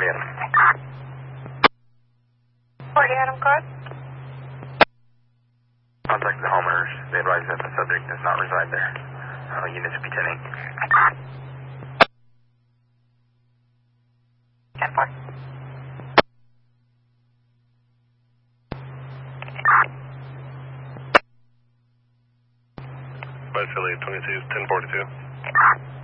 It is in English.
Adam. 40 Adam, card. Contact the homeowners. They advise that the subject does not reside there. Units P10-8. 10-4. West Philly, 22, 1042.